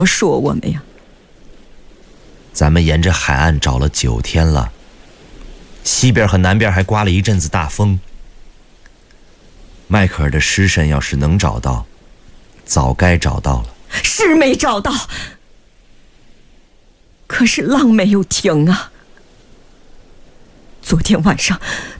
说我们呀？ 咱们沿着海岸找了9天了，西边和南边还刮了一阵子大风。迈克尔的尸身要是能找到，早该找到了。 是没找到，可是浪没有停啊。昨天晚上